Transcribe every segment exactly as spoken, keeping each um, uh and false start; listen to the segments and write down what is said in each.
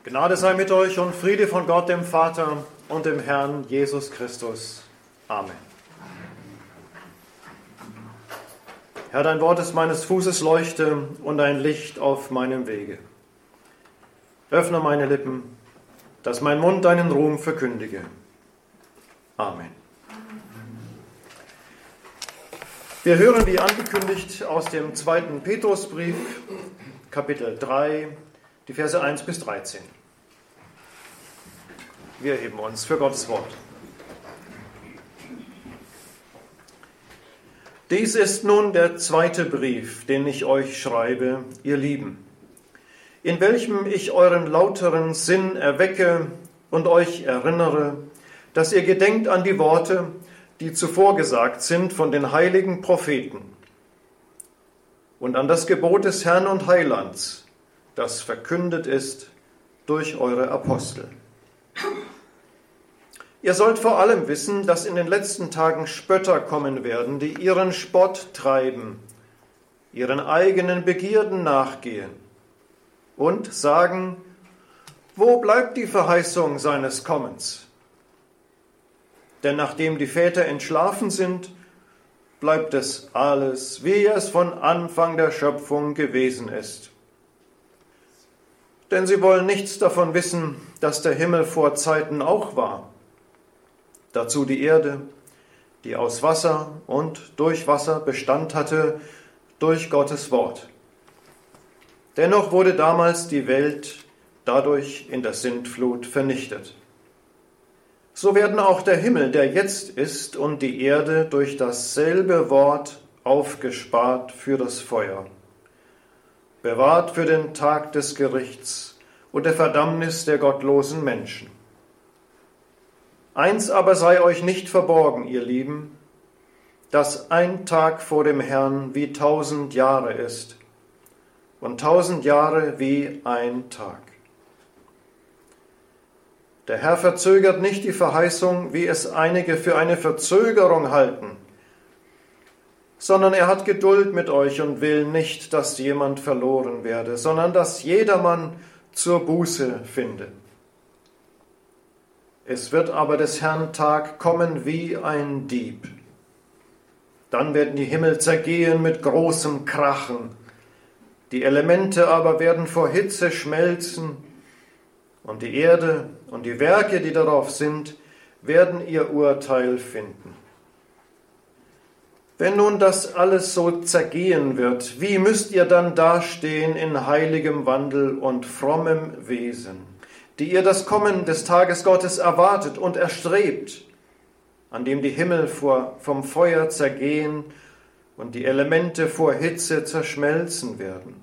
Gnade sei mit euch und Friede von Gott, dem Vater und dem Herrn Jesus Christus. Amen. Herr, dein Wort ist meines Fußes Leuchte und ein Licht auf meinem Wege. Öffne meine Lippen, dass mein Mund deinen Ruhm verkündige. Amen. Wir hören wie angekündigt aus dem zweiten Petrusbrief, Kapitel drei, die Verse eins bis dreizehn. Wir erheben uns für Gottes Wort. Dies ist nun der zweite Brief, den ich euch schreibe, ihr Lieben, in welchem ich euren lauteren Sinn erwecke und euch erinnere, dass ihr gedenkt an die Worte, die zuvor gesagt sind von den heiligen Propheten, und an das Gebot des Herrn und Heilands, das verkündet ist durch eure Apostel. Ihr sollt vor allem wissen, dass in den letzten Tagen Spötter kommen werden, die ihren Spott treiben, ihren eigenen Begierden nachgehen und sagen, wo bleibt die Verheißung seines Kommens? Denn nachdem die Väter entschlafen sind, bleibt es alles, wie es von Anfang der Schöpfung gewesen ist. Denn sie wollen nichts davon wissen, dass der Himmel vor Zeiten auch war. Dazu die Erde, die aus Wasser und durch Wasser Bestand hatte, durch Gottes Wort. Dennoch wurde damals die Welt dadurch in der Sintflut vernichtet. So werden auch der Himmel, der jetzt ist, und die Erde durch dasselbe Wort aufgespart für das Feuer, bewahrt für den Tag des Gerichts und der Verdammnis der gottlosen Menschen. Eins aber sei euch nicht verborgen, ihr Lieben, dass ein Tag vor dem Herrn wie tausend Jahre ist und tausend Jahre wie ein Tag. Der Herr verzögert nicht die Verheißung, wie es einige für eine Verzögerung halten, sondern er hat Geduld mit euch und will nicht, dass jemand verloren werde, sondern dass jedermann zur Buße finde. Es wird aber des Herrn Tag kommen wie ein Dieb. Dann werden die Himmel zergehen mit großem Krachen, die Elemente aber werden vor Hitze schmelzen, und die Erde und die Werke, die darauf sind, werden ihr Urteil finden. Wenn nun das alles so zergehen wird, wie müsst ihr dann dastehen in heiligem Wandel und frommem Wesen, die ihr das Kommen des Tages Gottes erwartet und erstrebt, an dem die Himmel vor, vom Feuer zergehen und die Elemente vor Hitze zerschmelzen werden?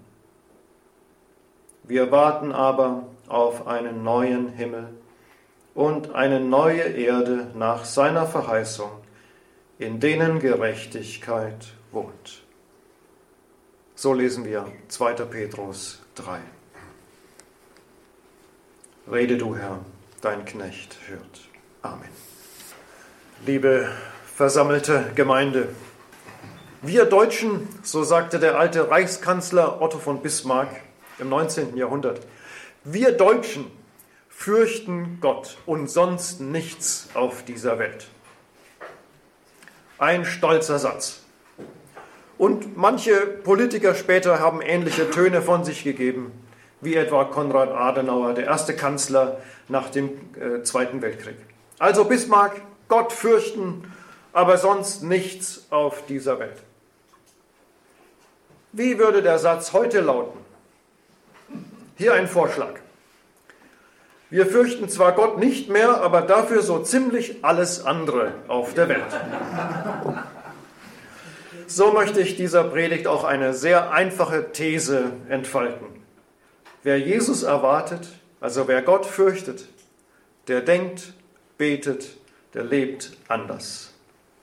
Wir warten aber auf einen neuen Himmel und eine neue Erde nach seiner Verheißung, in denen Gerechtigkeit wohnt. So lesen wir zweiter Petrus drei. Rede du, Herr, dein Knecht hört. Amen. Liebe versammelte Gemeinde, wir Deutschen, so sagte der alte Reichskanzler Otto von Bismarck im neunzehnten Jahrhundert, wir Deutschen fürchten Gott und sonst nichts auf dieser Welt. Ein stolzer Satz. Und manche Politiker später haben ähnliche Töne von sich gegeben, wie etwa Konrad Adenauer, der erste Kanzler nach dem äh, Zweiten Weltkrieg. Also Bismarck, Gott fürchten, aber sonst nichts auf dieser Welt. Wie würde der Satz heute lauten? Hier ein Vorschlag. Wir fürchten zwar Gott nicht mehr, aber dafür so ziemlich alles andere auf der Welt. So möchte ich dieser Predigt auch eine sehr einfache These entfalten. Wer Jesus erwartet, also wer Gott fürchtet, der denkt, betet, der lebt anders.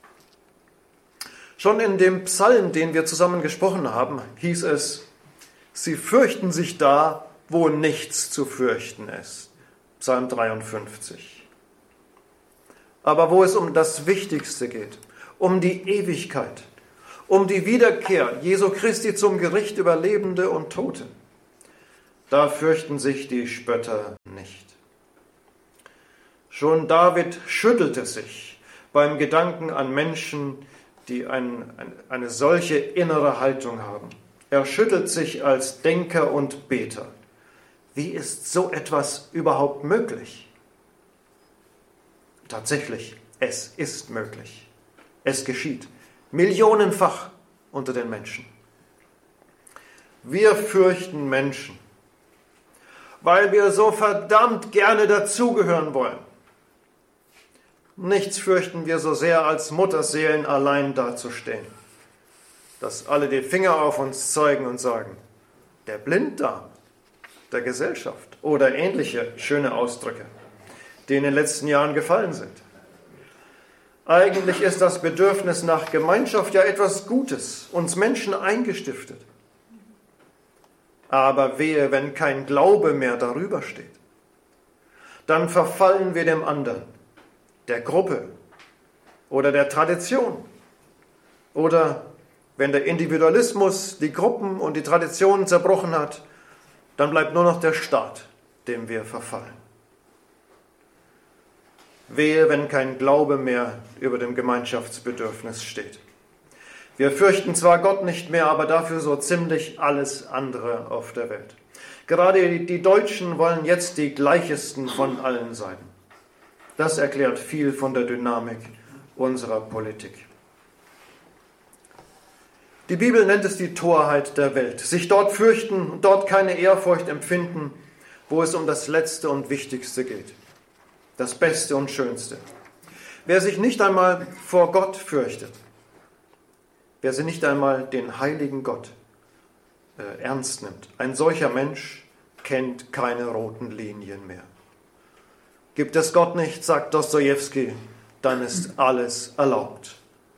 Schon in dem Psalm, den wir zusammen gesprochen haben, hieß es, sie fürchten sich da, wo nichts zu fürchten ist. Psalm dreiundfünfzig. Aber wo es um das Wichtigste geht, um die Ewigkeit, um die Wiederkehr Jesu Christi zum Gericht über Lebende und Tote, da fürchten sich die Spötter nicht. Schon David schüttelte sich beim Gedanken an Menschen, die ein, ein, eine solche innere Haltung haben. Er schüttelt sich als Denker und Beter. Wie ist so etwas überhaupt möglich? Tatsächlich, es ist möglich. Es geschieht. Millionenfach unter den Menschen. Wir fürchten Menschen, weil wir so verdammt gerne dazugehören wollen. Nichts fürchten wir so sehr, als Mutterseelen allein dazustehen, dass alle die Finger auf uns zeigen und sagen, der Blinddarm der Gesellschaft oder ähnliche schöne Ausdrücke, die in den letzten Jahren gefallen sind. Eigentlich ist das Bedürfnis nach Gemeinschaft ja etwas Gutes, uns Menschen eingestiftet. Aber wehe, wenn kein Glaube mehr darüber steht. Dann verfallen wir dem anderen, der Gruppe oder der Tradition. Oder wenn der Individualismus die Gruppen und die Traditionen zerbrochen hat, dann bleibt nur noch der Staat, dem wir verfallen. Wehe, wenn kein Glaube mehr über dem Gemeinschaftsbedürfnis steht. Wir fürchten zwar Gott nicht mehr, aber dafür so ziemlich alles andere auf der Welt. Gerade die Deutschen wollen jetzt die gleichesten von allen sein. Das erklärt viel von der Dynamik unserer Politik. Die Bibel nennt es die Torheit der Welt. Sich dort fürchten, dort keine Ehrfurcht empfinden, wo es um das Letzte und Wichtigste geht. Das Beste und Schönste. Wer sich nicht einmal vor Gott fürchtet, wer sich nicht einmal den heiligen Gott äh, ernst nimmt, ein solcher Mensch kennt keine roten Linien mehr. Gibt es Gott nicht, sagt Dostojewski, dann ist alles erlaubt.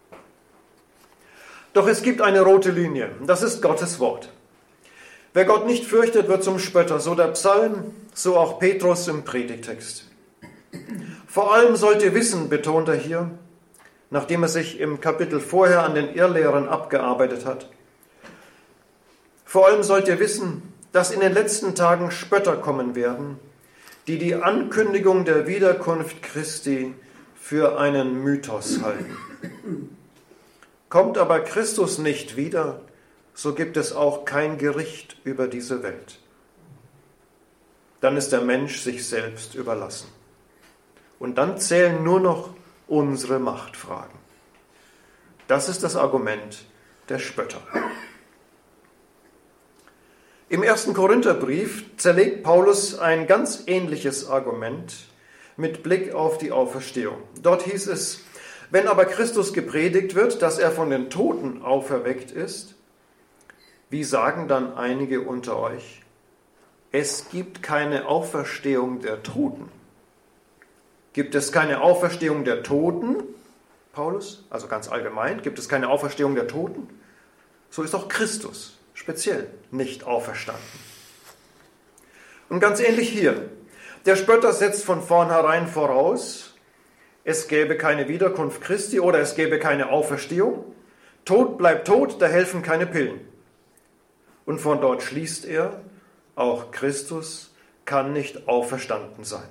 Doch es gibt eine rote Linie, das ist Gottes Wort. Wer Gott nicht fürchtet, wird zum Spötter, so der Psalm, so auch Petrus im Predigtext. Vor allem sollt ihr wissen, betont er hier, nachdem er sich im Kapitel vorher an den Irrlehren abgearbeitet hat. Vor allem sollt ihr wissen, dass in den letzten Tagen Spötter kommen werden, die die Ankündigung der Wiederkunft Christi für einen Mythos halten. Kommt aber Christus nicht wieder, so gibt es auch kein Gericht über diese Welt. Dann ist der Mensch sich selbst überlassen. Und dann zählen nur noch unsere Machtfragen. Das ist das Argument der Spötter. Im ersten Korintherbrief zerlegt Paulus ein ganz ähnliches Argument mit Blick auf die Auferstehung. Dort hieß es, wenn aber Christus gepredigt wird, dass er von den Toten auferweckt ist, wie sagen dann einige unter euch, es gibt keine Auferstehung der Toten. Gibt es keine Auferstehung der Toten, Paulus, also ganz allgemein, gibt es keine Auferstehung der Toten? So ist auch Christus speziell nicht auferstanden. Und ganz ähnlich hier. Der Spötter setzt von vornherein voraus, es gäbe keine Wiederkunft Christi oder es gäbe keine Auferstehung. Tod bleibt tot, da helfen keine Pillen. Und von dort schließt er, auch Christus kann nicht auferstanden sein.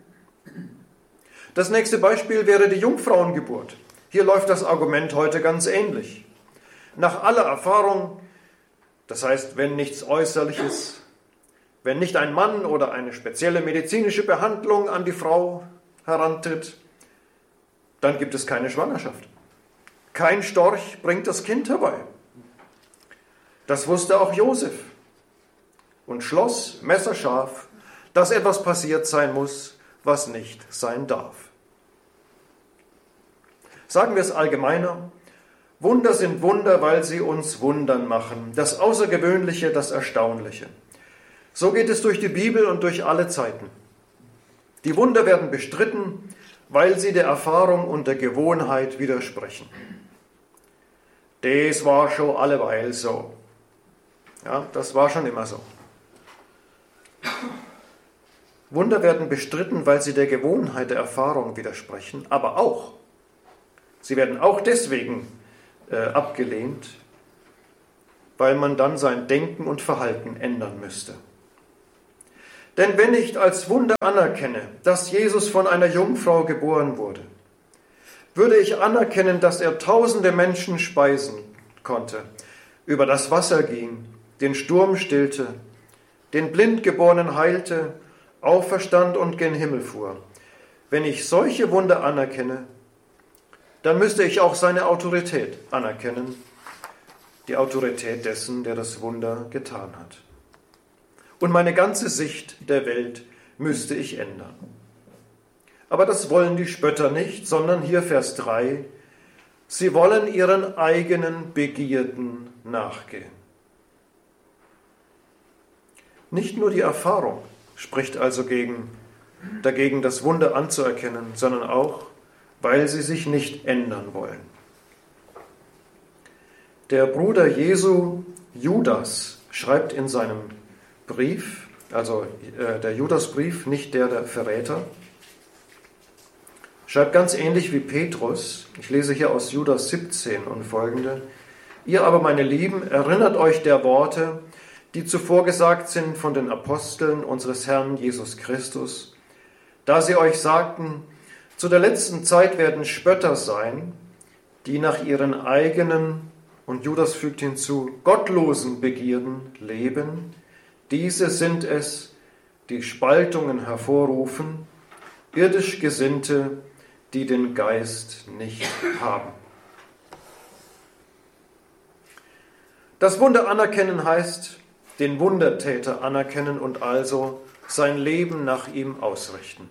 Das nächste Beispiel wäre die Jungfrauengeburt. Hier läuft das Argument heute ganz ähnlich. Nach aller Erfahrung, das heißt, wenn nichts Äußerliches, wenn nicht ein Mann oder eine spezielle medizinische Behandlung an die Frau herantritt, dann gibt es keine Schwangerschaft. Kein Storch bringt das Kind herbei. Das wusste auch Josef und schloss messerscharf, dass etwas passiert sein muss, was nicht sein darf. Sagen wir es allgemeiner, Wunder sind Wunder, weil sie uns wundern machen. Das Außergewöhnliche, das Erstaunliche. So geht es durch die Bibel und durch alle Zeiten. Die Wunder werden bestritten, weil sie der Erfahrung und der Gewohnheit widersprechen. Das war schon alleweil so. Ja, das war schon immer so. Wunder werden bestritten, weil sie der Gewohnheit der Erfahrung widersprechen, aber auch, sie werden auch deswegen äh, abgelehnt, weil man dann sein Denken und Verhalten ändern müsste. Denn wenn ich als Wunder anerkenne, dass Jesus von einer Jungfrau geboren wurde, würde ich anerkennen, dass er tausende Menschen speisen konnte, über das Wasser ging, den Sturm stillte, den Blindgeborenen heilte, auferstand und gen Himmel fuhr. Wenn ich solche Wunder anerkenne, dann müsste ich auch seine Autorität anerkennen, die Autorität dessen, der das Wunder getan hat. Und meine ganze Sicht der Welt müsste ich ändern. Aber das wollen die Spötter nicht, sondern hier Vers drei, sie wollen ihren eigenen Begierden nachgehen. Nicht nur die Erfahrung spricht also gegen, dagegen, das Wunder anzuerkennen, sondern auch, weil sie sich nicht ändern wollen. Der Bruder Jesu, Judas, schreibt in seinem Brief, also äh, der Judasbrief, nicht der der Verräter, schreibt ganz ähnlich wie Petrus, ich lese hier aus Judas siebzehn und folgende, ihr aber, meine Lieben, erinnert euch der Worte, die zuvor gesagt sind von den Aposteln unseres Herrn Jesus Christus, da sie euch sagten, zu der letzten Zeit werden Spötter sein, die nach ihren eigenen, und Judas fügt hinzu, gottlosen Begierden leben. Diese sind es, die Spaltungen hervorrufen, irdisch Gesinnte, die den Geist nicht haben. Das Wunder anerkennen heißt, den Wundertäter anerkennen und also sein Leben nach ihm ausrichten.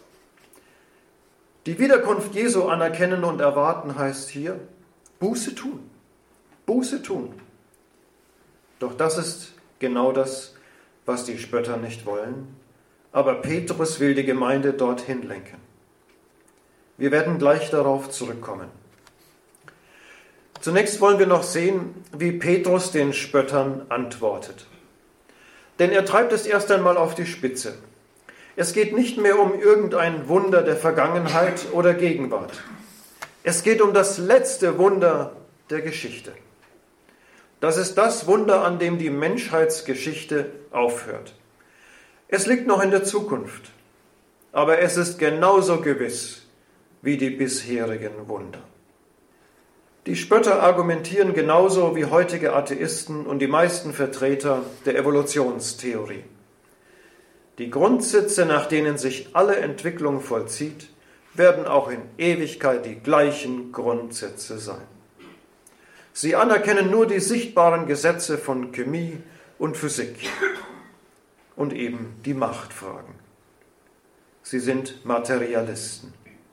Die Wiederkunft Jesu anerkennen und erwarten heißt hier, Buße tun. Buße tun. Doch das ist genau das, was die Spötter nicht wollen. Aber Petrus will die Gemeinde dorthin lenken. Wir werden gleich darauf zurückkommen. Zunächst wollen wir noch sehen, wie Petrus den Spöttern antwortet. Denn er treibt es erst einmal auf die Spitze. Es geht nicht mehr um irgendein Wunder der Vergangenheit oder Gegenwart. Es geht um das letzte Wunder der Geschichte. Das ist das Wunder, an dem die Menschheitsgeschichte aufhört. Es liegt noch in der Zukunft, aber es ist genauso gewiss wie die bisherigen Wunder. Die Spötter argumentieren genauso wie heutige Atheisten und die meisten Vertreter der Evolutionstheorie. Die Grundsätze, nach denen sich alle Entwicklung vollzieht, werden auch in Ewigkeit die gleichen Grundsätze sein. Sie anerkennen nur die sichtbaren Gesetze von Chemie und Physik und eben die Machtfragen. Sie sind Materialisten.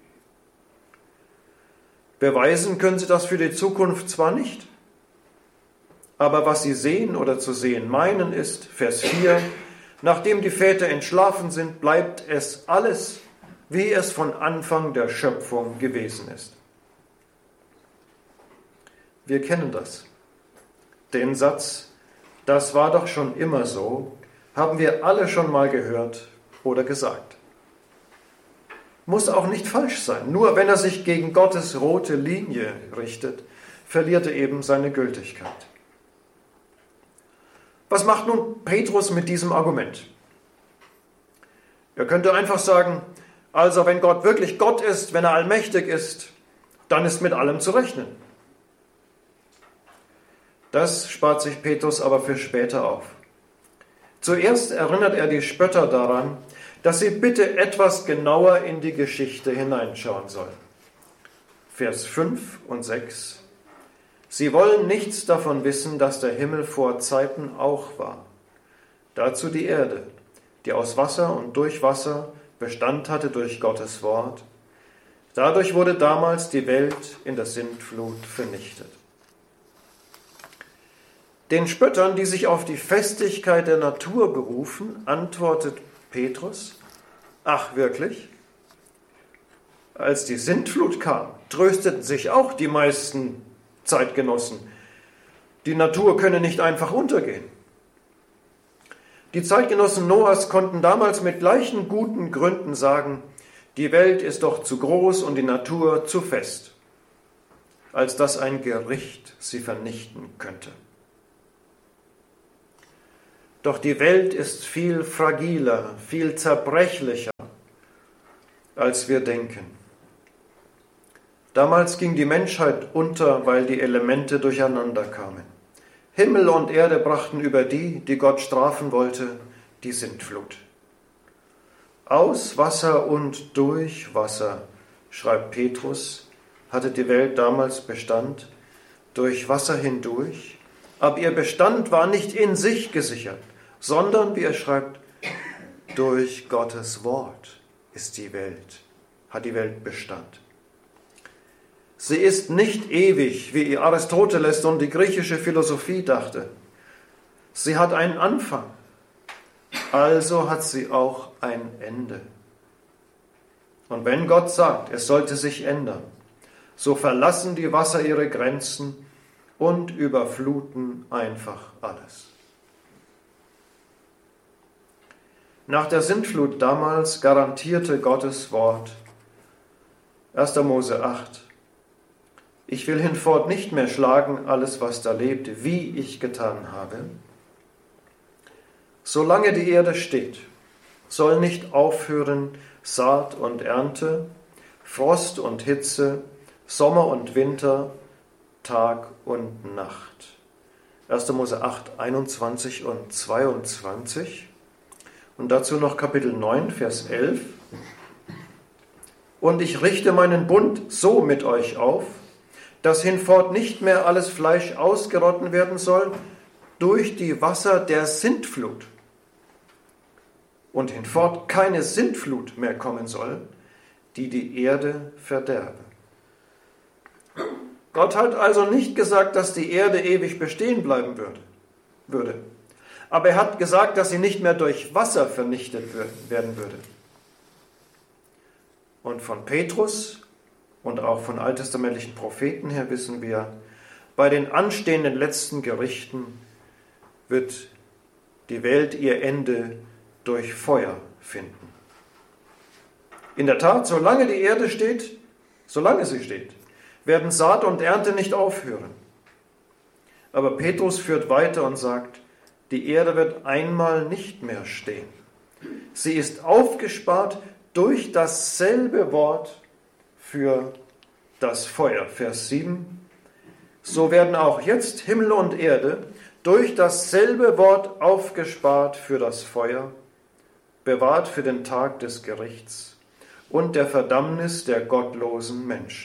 Beweisen können sie das für die Zukunft zwar nicht, aber was sie sehen oder zu sehen meinen ist, Vers vier, nachdem die Väter entschlafen sind, bleibt es alles, wie es von Anfang der Schöpfung gewesen ist. Wir kennen das. Den Satz, das war doch schon immer so, haben wir alle schon mal gehört oder gesagt. Muss auch nicht falsch sein. Nur wenn er sich gegen Gottes rote Linie richtet, verliert er eben seine Gültigkeit. Was macht nun Petrus mit diesem Argument? Er könnte einfach sagen, also wenn Gott wirklich Gott ist, wenn er allmächtig ist, dann ist mit allem zu rechnen. Das spart sich Petrus aber für später auf. Zuerst erinnert er die Spötter daran, dass sie bitte etwas genauer in die Geschichte hineinschauen sollen. Vers fünf und sechs. Sie wollen nichts davon wissen, dass der Himmel vor Zeiten auch war. Dazu die Erde, die aus Wasser und durch Wasser Bestand hatte durch Gottes Wort. Dadurch wurde damals die Welt in der Sintflut vernichtet. Den Spöttern, die sich auf die Festigkeit der Natur berufen, antwortet Petrus, ach wirklich? Als die Sintflut kam, trösteten sich auch die meisten Zeitgenossen. Die Natur könne nicht einfach untergehen. Die Zeitgenossen Noahs konnten damals mit gleichen guten Gründen sagen, die Welt ist doch zu groß und die Natur zu fest, als dass ein Gericht sie vernichten könnte. Doch die Welt ist viel fragiler, viel zerbrechlicher, als wir denken. Damals ging die Menschheit unter, weil die Elemente durcheinander kamen. Himmel und Erde brachten über die, die Gott strafen wollte, die Sintflut. Aus Wasser und durch Wasser, schreibt Petrus, hatte die Welt damals Bestand, durch Wasser hindurch, aber ihr Bestand war nicht in sich gesichert, sondern, wie er schreibt, durch Gottes Wort ist die Welt, hat die Welt Bestand. Sie ist nicht ewig, wie Aristoteles und die griechische Philosophie dachte. Sie hat einen Anfang, also hat sie auch ein Ende. Und wenn Gott sagt, es sollte sich ändern, so verlassen die Wasser ihre Grenzen und überfluten einfach alles. Nach der Sintflut damals garantierte Gottes Wort, erster Mose acht, ich will hinfort nicht mehr schlagen alles, was da lebt, wie ich getan habe. Solange die Erde steht, soll nicht aufhören Saat und Ernte, Frost und Hitze, Sommer und Winter, Tag und Nacht. erster Mose acht, einundzwanzig und zweiundzwanzig. Und dazu noch Kapitel neun, Vers elf. Und ich richte meinen Bund so mit euch auf, dass hinfort nicht mehr alles Fleisch ausgerotten werden soll durch die Wasser der Sintflut. Und hinfort keine Sintflut mehr kommen soll, die die Erde verderbe. Gott hat also nicht gesagt, dass die Erde ewig bestehen bleiben würde. Aber er hat gesagt, dass sie nicht mehr durch Wasser vernichtet werden würde. Und von Petrus und auch von alttestamentlichen Propheten her wissen wir, bei den anstehenden letzten Gerichten wird die Welt ihr Ende durch Feuer finden. In der Tat, solange die Erde steht, solange sie steht, werden Saat und Ernte nicht aufhören. Aber Petrus führt weiter und sagt, die Erde wird einmal nicht mehr stehen. Sie ist aufgespart durch dasselbe Wort für das Feuer. Vers sieben. So werden auch jetzt Himmel und Erde durch dasselbe Wort aufgespart für das Feuer, bewahrt für den Tag des Gerichts und der Verdammnis der gottlosen Menschen.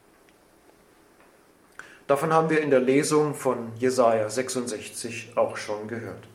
Davon haben wir in der Lesung von Jesaja sechsundsechzig auch schon gehört.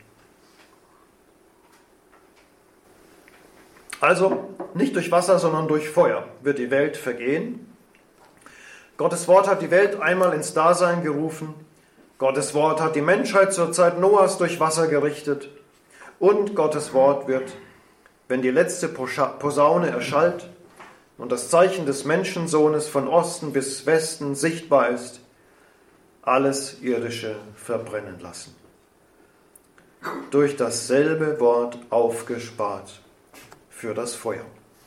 Also nicht durch Wasser, sondern durch Feuer wird die Welt vergehen. Gottes Wort hat die Welt einmal ins Dasein gerufen. Gottes Wort hat die Menschheit zur Zeit Noahs durch Wasser gerichtet. Und Gottes Wort wird, wenn die letzte Posaune erschallt und das Zeichen des Menschensohnes von Osten bis Westen sichtbar ist, alles Irdische verbrennen lassen. Durch dasselbe Wort aufgespart für das Feuer.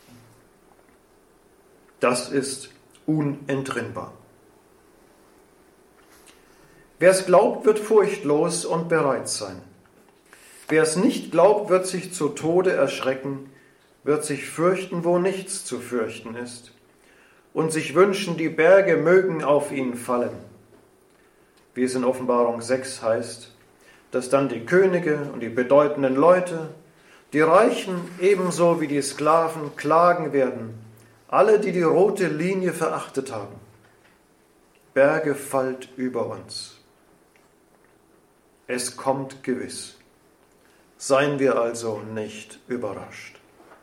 Das ist unentrinnbar. Wer es glaubt, wird furchtlos und bereit sein. Wer es nicht glaubt, wird sich zu Tode erschrecken, wird sich fürchten, wo nichts zu fürchten ist, und sich wünschen, die Berge mögen auf ihn fallen. Wie es in Offenbarung sechs heißt, dass dann die Könige und die bedeutenden Leute, die Reichen ebenso wie die Sklaven klagen werden, alle, die die rote Linie verachtet haben. Berge fallt über uns. Es kommt gewiss. Seien wir also nicht überrascht.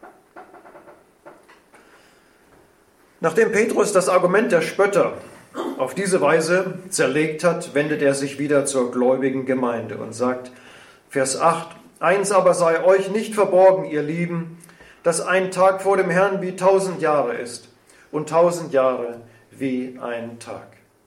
Nachdem Petrus das Argument der Spötter auf diese Weise zerlegt hat, wendet er sich wieder zur gläubigen Gemeinde und sagt, Vers acht, eins aber sei euch nicht verborgen, ihr Lieben, dass ein Tag vor dem Herrn wie tausend Jahre ist und tausend Jahre wie ein Tag.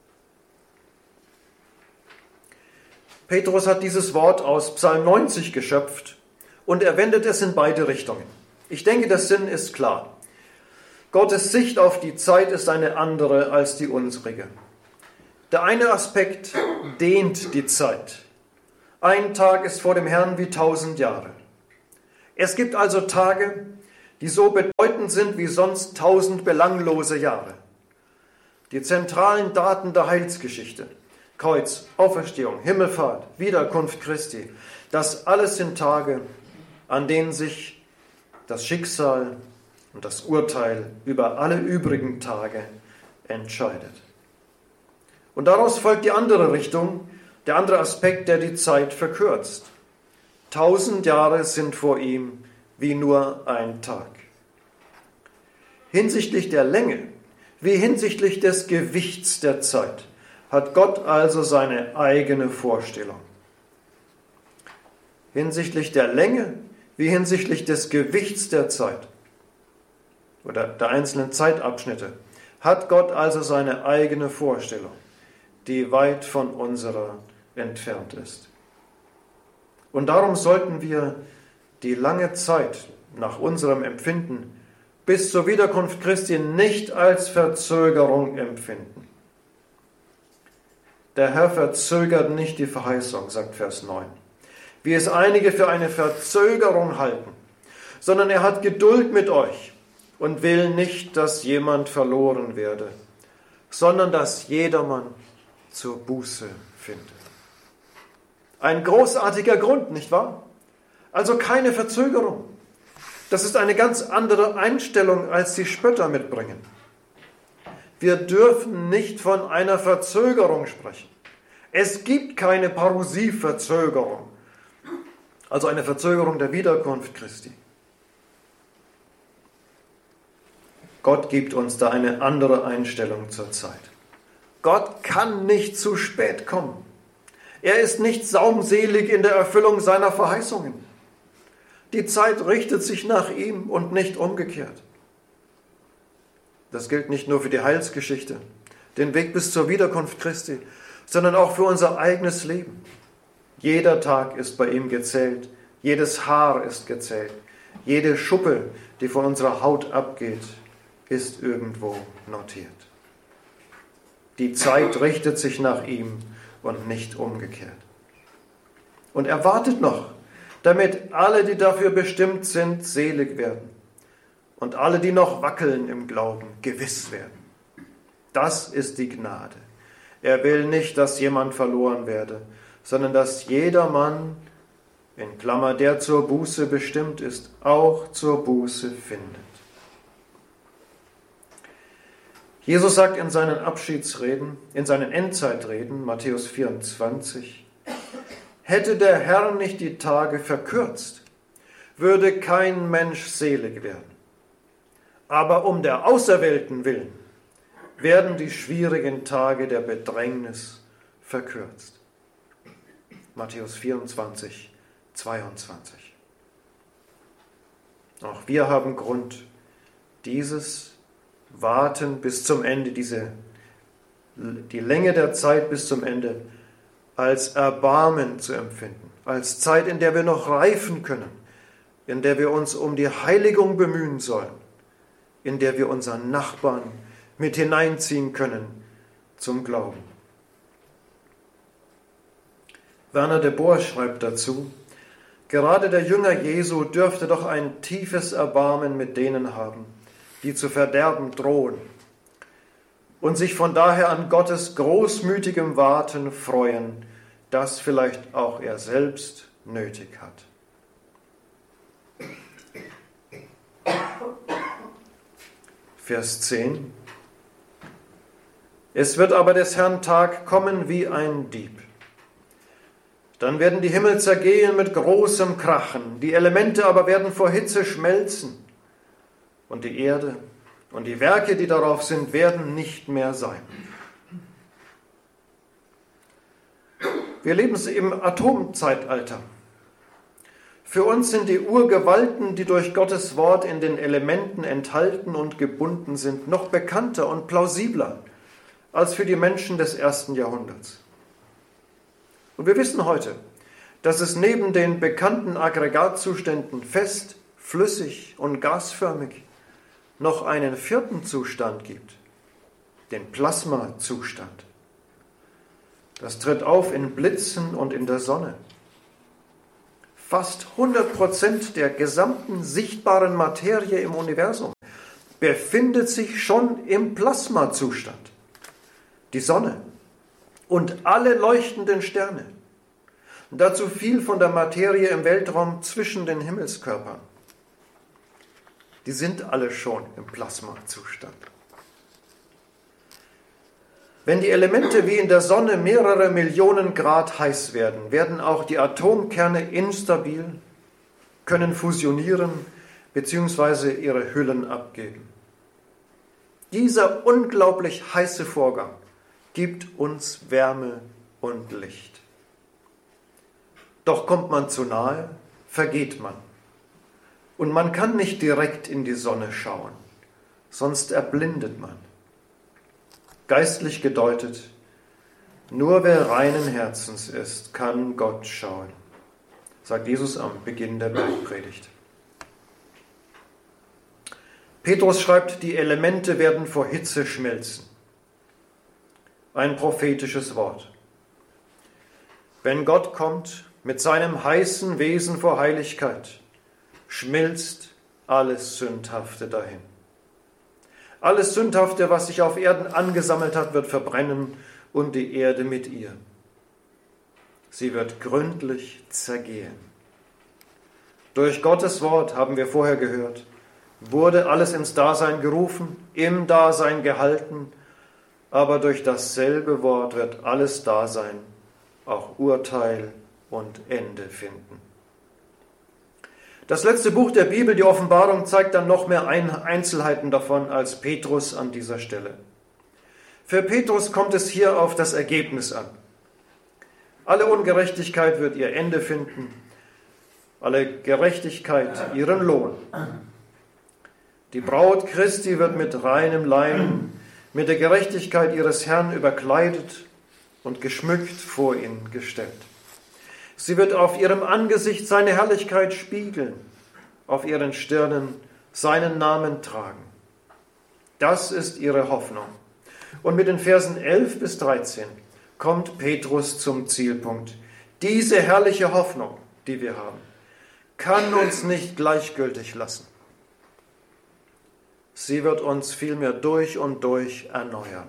Petrus hat dieses Wort aus Psalm neunzig geschöpft und er wendet es in beide Richtungen. Ich denke, der Sinn ist klar. Gottes Sicht auf die Zeit ist eine andere als die unsrige. Der eine Aspekt dehnt die Zeit, Ein Tag ist vor dem Herrn wie tausend Jahre. Es gibt also Tage, die so bedeutend sind wie sonst tausend belanglose Jahre. Die zentralen Daten der Heilsgeschichte, Kreuz, Auferstehung, Himmelfahrt, Wiederkunft Christi, das alles sind Tage, an denen sich das Schicksal und das Urteil über alle übrigen Tage entscheidet. Und daraus folgt die andere Richtung, der andere Aspekt, der die Zeit verkürzt. Tausend Jahre sind vor ihm wie nur ein Tag. Hinsichtlich der Länge, wie hinsichtlich des Gewichts der Zeit, hat Gott also seine eigene Vorstellung. Hinsichtlich der Länge, wie hinsichtlich des Gewichts der Zeit oder der einzelnen Zeitabschnitte, hat Gott also seine eigene Vorstellung, die weit von unserer entfernt ist. Und darum sollten wir die lange Zeit nach unserem Empfinden bis zur Wiederkunft Christi nicht als Verzögerung empfinden. Der Herr verzögert nicht die Verheißung, sagt Vers neun, wie es einige für eine Verzögerung halten, sondern er hat Geduld mit euch und will nicht, dass jemand verloren werde, sondern dass jedermann zur Buße findet. Ein großartiger Grund, nicht wahr? Also keine Verzögerung. Das ist eine ganz andere Einstellung, als die Spötter mitbringen. Wir dürfen nicht von einer Verzögerung sprechen. Es gibt keine Parousie-Verzögerung, also eine Verzögerung der Wiederkunft Christi. Gott gibt uns da eine andere Einstellung zur Zeit. Gott kann nicht zu spät kommen. Er ist nicht saumselig in der Erfüllung seiner Verheißungen. Die Zeit richtet sich nach ihm und nicht umgekehrt. Das gilt nicht nur für die Heilsgeschichte, den Weg bis zur Wiederkunft Christi, sondern auch für unser eigenes Leben. Jeder Tag ist bei ihm gezählt, jedes Haar ist gezählt, jede Schuppe, die von unserer Haut abgeht, ist irgendwo notiert. Die Zeit richtet sich nach ihm und nicht umgekehrt. Und er wartet noch, damit alle, die dafür bestimmt sind, selig werden und alle, die noch wackeln im Glauben, gewiss werden. Das ist die Gnade. Er will nicht, dass jemand verloren werde, sondern dass jedermann, in Klammer, der zur Buße bestimmt ist, auch zur Buße findet. Jesus sagt in seinen Abschiedsreden, in seinen Endzeitreden, Matthäus vierundzwanzig, hätte der Herr nicht die Tage verkürzt, würde kein Mensch selig werden. Aber um der Auserwählten willen werden die schwierigen Tage der Bedrängnis verkürzt. Matthäus vierundzwanzig, zweiundzwanzig. Auch wir haben Grund, dieses Warten bis zum Ende, diese, die Länge der Zeit bis zum Ende, als Erbarmen zu empfinden, als Zeit, in der wir noch reifen können, in der wir uns um die Heiligung bemühen sollen, in der wir unseren Nachbarn mit hineinziehen können zum Glauben. Werner de Boer schreibt dazu, gerade der Jünger Jesu dürfte doch ein tiefes Erbarmen mit denen haben, die zu verderben drohen und sich von daher an Gottes großmütigem Warten freuen, das vielleicht auch er selbst nötig hat. Vers zehn. Es wird aber des Herrn Tag kommen wie ein Dieb. Dann werden die Himmel zergehen mit großem Krachen, die Elemente aber werden vor Hitze schmelzen. Und die Erde und die Werke, die darauf sind, werden nicht mehr sein. Wir leben im Atomzeitalter. Für uns sind die Urgewalten, die durch Gottes Wort in den Elementen enthalten und gebunden sind, noch bekannter und plausibler als für die Menschen des ersten Jahrhunderts. Und wir wissen heute, dass es neben den bekannten Aggregatzuständen fest, flüssig und gasförmig noch einen vierten Zustand gibt, den Plasmazustand. Das tritt auf in Blitzen und in der Sonne. fast hundert Prozent der gesamten sichtbaren Materie im Universum befindet sich schon im Plasmazustand. Die Sonne und alle leuchtenden Sterne. Und dazu viel von der Materie im Weltraum zwischen den Himmelskörpern. Die sind alle schon im Plasmazustand. Wenn die Elemente wie in der Sonne mehrere Millionen Grad heiß werden, werden auch die Atomkerne instabil, können fusionieren bzw. ihre Hüllen abgeben. Dieser unglaublich heiße Vorgang gibt uns Wärme und Licht. Doch kommt man zu nahe, vergeht man. Und man kann nicht direkt in die Sonne schauen, sonst erblindet man. Geistlich gedeutet, nur wer reinen Herzens ist, kann Gott schauen, sagt Jesus am Beginn der Bergpredigt. Petrus schreibt, die Elemente werden vor Hitze schmelzen. Ein prophetisches Wort. Wenn Gott kommt mit seinem heißen Wesen vor Heiligkeit, schmilzt alles Sündhafte dahin. Alles Sündhafte, was sich auf Erden angesammelt hat, wird verbrennen und die Erde mit ihr. Sie wird gründlich zergehen. Durch Gottes Wort, haben wir vorher gehört, wurde alles ins Dasein gerufen, im Dasein gehalten, aber durch dasselbe Wort wird alles Dasein, auch Urteil und Ende finden. Das letzte Buch der Bibel, die Offenbarung, zeigt dann noch mehr Einzelheiten davon als Petrus an dieser Stelle. Für Petrus kommt es hier auf das Ergebnis an. Alle Ungerechtigkeit wird ihr Ende finden, alle Gerechtigkeit ihren Lohn. Die Braut Christi wird mit reinem Leim, mit der Gerechtigkeit ihres Herrn überkleidet und geschmückt vor ihn gestellt. Sie wird auf ihrem Angesicht seine Herrlichkeit spiegeln, auf ihren Stirnen seinen Namen tragen. Das ist ihre Hoffnung. Und mit den Versen elf bis dreizehn kommt Petrus zum Zielpunkt. Diese herrliche Hoffnung, die wir haben, kann uns nicht gleichgültig lassen. Sie wird uns vielmehr durch und durch erneuern.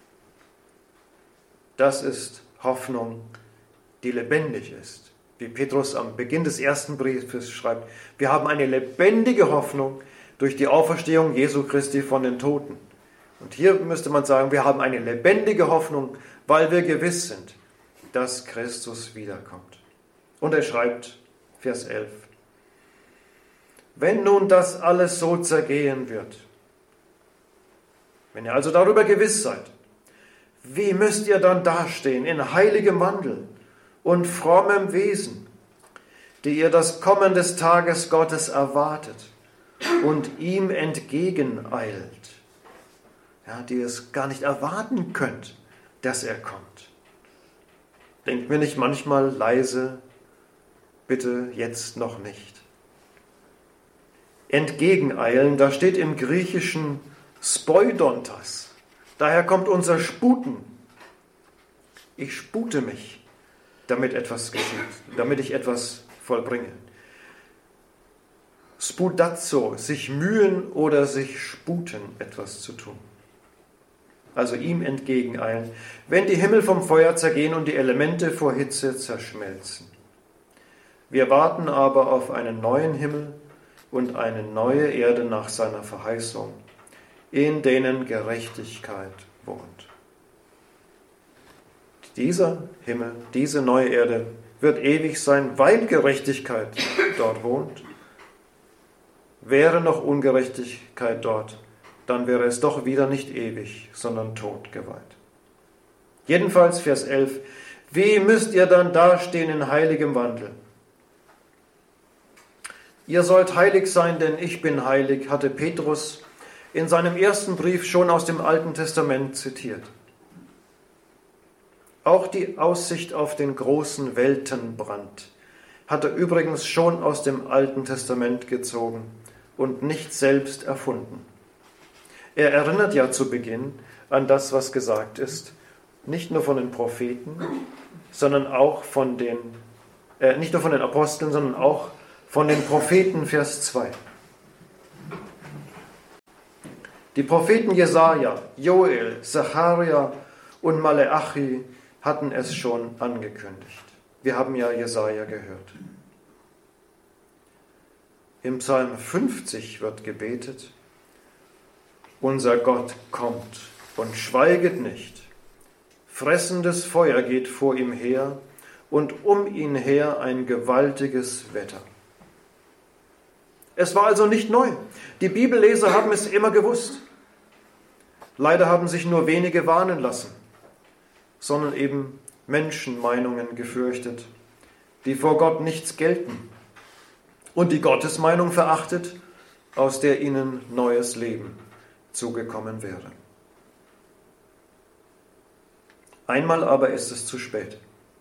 Das ist Hoffnung, die lebendig ist. Wie Petrus am Beginn des ersten Briefes schreibt, wir haben eine lebendige Hoffnung durch die Auferstehung Jesu Christi von den Toten. Und hier müsste man sagen, wir haben eine lebendige Hoffnung, weil wir gewiss sind, dass Christus wiederkommt. Und er schreibt, Vers elf, wenn nun das alles so zergehen wird, wenn ihr also darüber gewiss seid, wie müsst ihr dann dastehen in heiligem Wandel und frommem Wesen, die ihr das Kommen des Tages Gottes erwartet und ihm entgegeneilt, ja, die ihr es gar nicht erwarten könnt, dass er kommt. Denkt mir nicht manchmal leise, bitte jetzt noch nicht. Entgegeneilen, da steht im Griechischen Spoidontas. Daher kommt unser Sputen. Ich spute mich, damit etwas geschieht, damit ich etwas vollbringe. Spudazzo, sich mühen oder sich sputen, etwas zu tun. Also ihm entgegeneilen, wenn die Himmel vom Feuer zergehen und die Elemente vor Hitze zerschmelzen. Wir warten aber auf einen neuen Himmel und eine neue Erde nach seiner Verheißung, in denen Gerechtigkeit wohnt. Dieser Himmel, diese neue Erde wird ewig sein, weil Gerechtigkeit dort wohnt. Wäre noch Ungerechtigkeit dort, dann wäre es doch wieder nicht ewig, sondern totgeweiht. Jedenfalls Vers elf, wie müsst ihr dann dastehen in heiligem Wandel? Ihr sollt heilig sein, denn ich bin heilig, hatte Petrus in seinem ersten Brief schon aus dem Alten Testament zitiert. Auch die Aussicht auf den großen Weltenbrand hat er übrigens schon aus dem Alten Testament gezogen und nicht selbst erfunden. Er erinnert ja zu Beginn an das, was gesagt ist, nicht nur von den Propheten, sondern auch von den äh, nicht nur von den Aposteln, sondern auch von den Propheten, Vers zwei. Die Propheten Jesaja, Joel, Zacharia und Maleachi hatten es schon angekündigt. Wir haben ja Jesaja gehört. Im Psalm fünfzig wird gebetet: Unser Gott kommt und schweiget nicht. Fressendes Feuer geht vor ihm her und um ihn her ein gewaltiges Wetter. Es war also nicht neu. Die Bibelleser haben es immer gewusst. Leider haben sich nur wenige warnen lassen, sondern eben Menschenmeinungen gefürchtet, die vor Gott nichts gelten, und die Gottesmeinung verachtet, aus der ihnen neues Leben zugekommen wäre. Einmal aber ist es zu spät.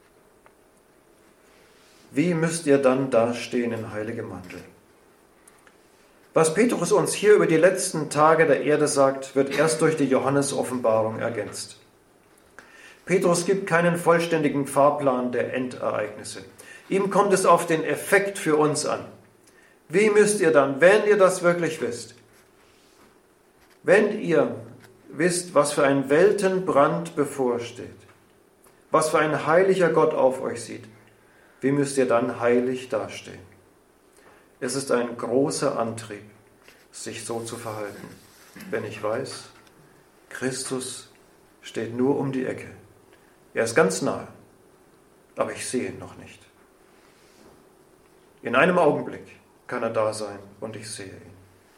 Wie müsst ihr dann dastehen in heiligem Mantel? Was Petrus uns hier über die letzten Tage der Erde sagt, wird erst durch die Johannes-Offenbarung ergänzt. Petrus gibt keinen vollständigen Fahrplan der Endereignisse. Ihm kommt es auf den Effekt für uns an. Wie müsst ihr dann, wenn ihr das wirklich wisst, wenn ihr wisst, was für ein Weltenbrand bevorsteht, was für ein heiliger Gott auf euch sieht, wie müsst ihr dann heilig dastehen? Es ist ein großer Antrieb, sich so zu verhalten, wenn ich weiß, Christus steht nur um die Ecke. Er ist ganz nahe, aber ich sehe ihn noch nicht. In einem Augenblick kann er da sein und ich sehe ihn.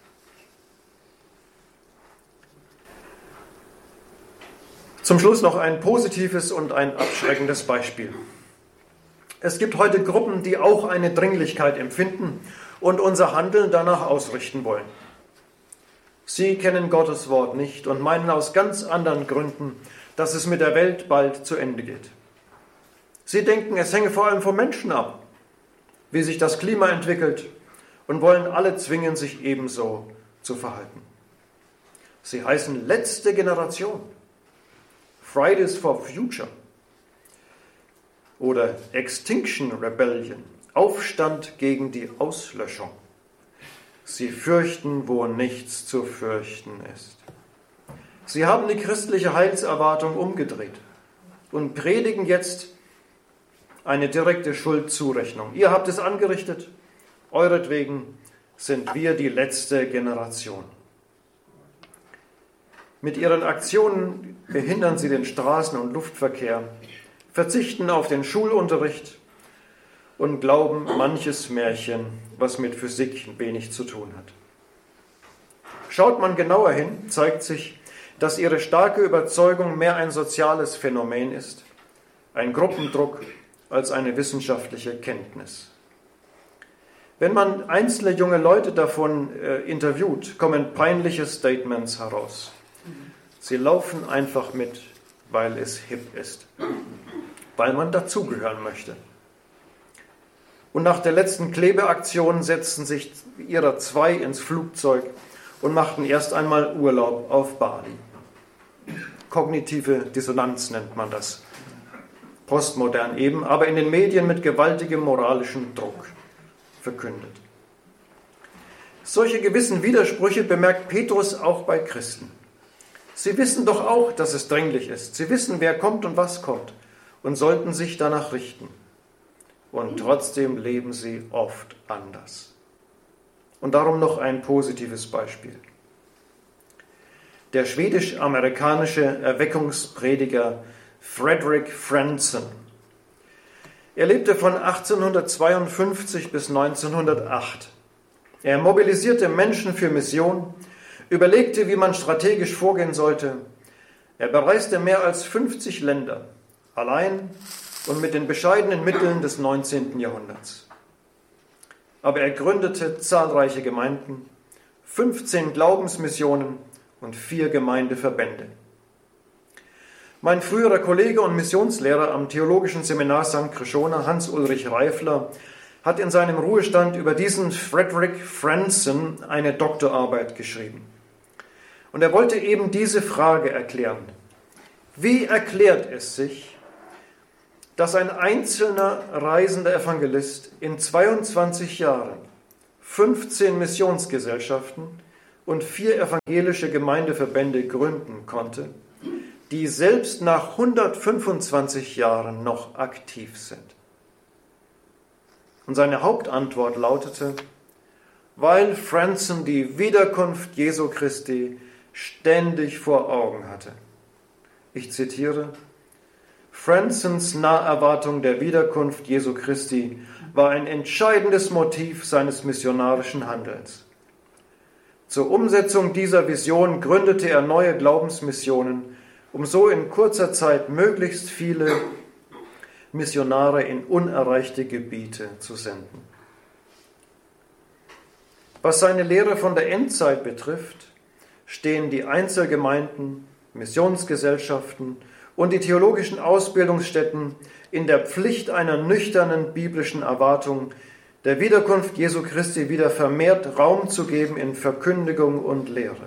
Zum Schluss noch ein positives und ein abschreckendes Beispiel. Es gibt heute Gruppen, die auch eine Dringlichkeit empfinden und unser Handeln danach ausrichten wollen. Sie kennen Gottes Wort nicht und meinen aus ganz anderen Gründen, dass es mit der Welt bald zu Ende geht. Sie denken, es hänge vor allem vom Menschen ab, wie sich das Klima entwickelt, und wollen alle zwingen, sich ebenso zu verhalten. Sie heißen letzte Generation, Fridays for Future oder Extinction Rebellion, Aufstand gegen die Auslöschung. Sie fürchten, wo nichts zu fürchten ist. Sie haben die christliche Heilserwartung umgedreht und predigen jetzt eine direkte Schuldzurechnung. Ihr habt es angerichtet, euretwegen sind wir die letzte Generation. Mit ihren Aktionen behindern sie den Straßen- und Luftverkehr, verzichten auf den Schulunterricht und glauben manches Märchen, was mit Physik wenig zu tun hat. Schaut man genauer hin, zeigt sich, dass ihre starke Überzeugung mehr ein soziales Phänomen ist, ein Gruppendruck, als eine wissenschaftliche Kenntnis. Wenn man einzelne junge Leute davon äh, interviewt, kommen peinliche Statements heraus. Sie laufen einfach mit, weil es hip ist, weil man dazugehören möchte. Und nach der letzten Klebeaktion setzten sich ihrer zwei ins Flugzeug und machten erst einmal Urlaub auf Bali. Kognitive Dissonanz nennt man das. Postmodern eben, aber in den Medien mit gewaltigem moralischem Druck verkündet. Solche gewissen Widersprüche bemerkt Petrus auch bei Christen. Sie wissen doch auch, dass es dringlich ist. Sie wissen, wer kommt und was kommt und sollten sich danach richten. Und trotzdem leben sie oft anders. Und darum noch ein positives Beispiel. Der schwedisch-amerikanische Erweckungsprediger Frederick Franson. Er lebte von achtzehnhundertzweiundfünfzig bis neunzehnhundertacht. Er mobilisierte Menschen für Mission, überlegte, wie man strategisch vorgehen sollte. Er bereiste mehr als fünfzig Länder, allein und mit den bescheidenen Mitteln des neunzehnten Jahrhunderts. Aber er gründete zahlreiche Gemeinden, fünfzehn Glaubensmissionen und vier Gemeindeverbände. Mein früherer Kollege und Missionslehrer am Theologischen Seminar Sankt Krishona, Hans-Ulrich Reifler, hat in seinem Ruhestand über diesen Frederick Franson eine Doktorarbeit geschrieben. Und er wollte eben diese Frage erklären. Wie erklärt es sich, dass ein einzelner reisender Evangelist in zweiundzwanzig Jahren fünfzehn Missionsgesellschaften und vier evangelische Gemeindeverbände gründen konnte, die selbst nach hundertfünfundzwanzig Jahren noch aktiv sind. Und seine Hauptantwort lautete: Weil Franzen die Wiederkunft Jesu Christi ständig vor Augen hatte. Ich zitiere: Franzens Naherwartung der Wiederkunft Jesu Christi war ein entscheidendes Motiv seines missionarischen Handelns. Zur Umsetzung dieser Vision gründete er neue Glaubensmissionen, um so in kurzer Zeit möglichst viele Missionare in unerreichte Gebiete zu senden. Was seine Lehre von der Endzeit betrifft, stehen die Einzelgemeinden, Missionsgesellschaften und die theologischen Ausbildungsstätten in der Pflicht einer nüchternen biblischen Erwartung, der Wiederkunft Jesu Christi wieder vermehrt Raum zu geben in Verkündigung und Lehre.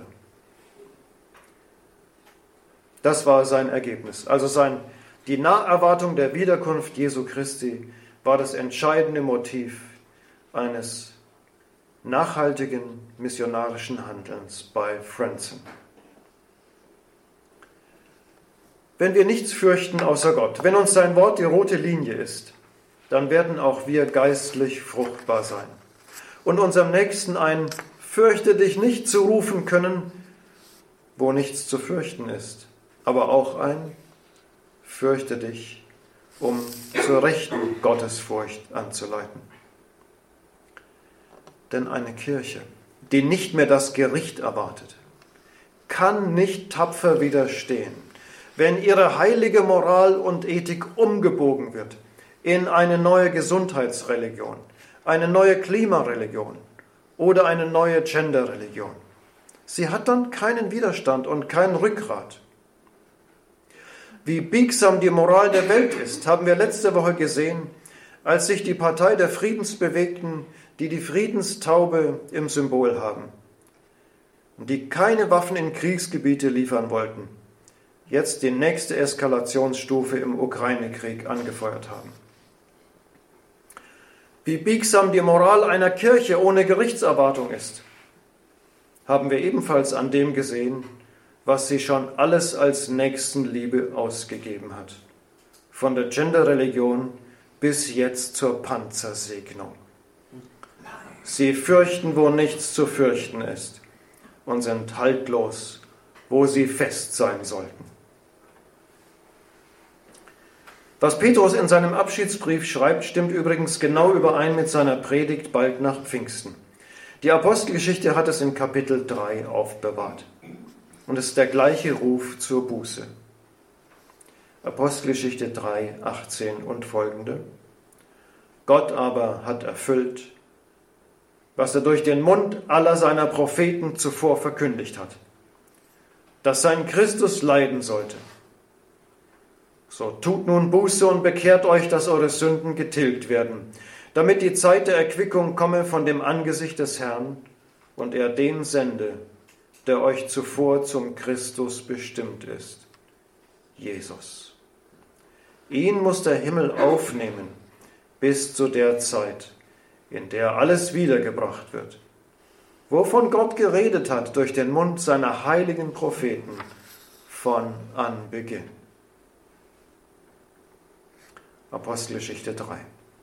Das war sein Ergebnis. Also sein, die Naherwartung der Wiederkunft Jesu Christi war das entscheidende Motiv eines nachhaltigen missionarischen Handelns bei Franzen. Wenn wir nichts fürchten außer Gott, wenn uns sein Wort die rote Linie ist, dann werden auch wir geistlich fruchtbar sein und unserem Nächsten ein Fürchte dich nicht zurufen können, wo nichts zu fürchten ist, aber auch ein Fürchte dich, um zur rechten Gottesfurcht anzuleiten. Denn eine Kirche, die nicht mehr das Gericht erwartet, kann nicht tapfer widerstehen, wenn ihre heilige Moral und Ethik umgebogen wird in eine neue Gesundheitsreligion, eine neue Klimareligion oder eine neue Genderreligion. Sie hat dann keinen Widerstand und kein Rückgrat. Wie biegsam die Moral der Welt ist, haben wir letzte Woche gesehen, als sich die Partei der Friedensbewegten, die die Friedenstaube im Symbol haben, die keine Waffen in Kriegsgebiete liefern wollten, jetzt die nächste Eskalationsstufe im Ukraine-Krieg angefeuert haben. Wie biegsam die Moral einer Kirche ohne Gerichtserwartung ist, haben wir ebenfalls an dem gesehen, was sie schon alles als Nächstenliebe ausgegeben hat. Von der Genderreligion bis jetzt zur Panzersegnung. Sie fürchten, wo nichts zu fürchten ist, und sind haltlos, wo sie fest sein sollten. Was Petrus in seinem Abschiedsbrief schreibt, stimmt übrigens genau überein mit seiner Predigt bald nach Pfingsten. Die Apostelgeschichte hat es in Kapitel drei aufbewahrt. Und es ist der gleiche Ruf zur Buße. Apostelgeschichte drei, achtzehn und folgende. Gott aber hat erfüllt, was er durch den Mund aller seiner Propheten zuvor verkündigt hat, dass sein Christus leiden sollte. So tut nun Buße und bekehrt euch, dass eure Sünden getilgt werden, damit die Zeit der Erquickung komme von dem Angesicht des Herrn und er den sende, der euch zuvor zum Christus bestimmt ist, Jesus. Ihn muss der Himmel aufnehmen bis zu der Zeit, in der alles wiedergebracht wird, wovon Gott geredet hat durch den Mund seiner heiligen Propheten von Anbeginn. Apostelgeschichte drei.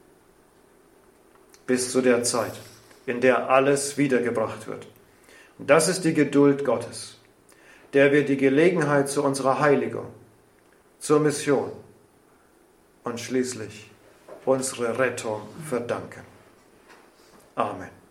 Bis zu der Zeit, in der alles wiedergebracht wird. Und das ist die Geduld Gottes, der wir die Gelegenheit zu unserer Heiligung, zur Mission und schließlich unsere Rettung verdanken. Amen.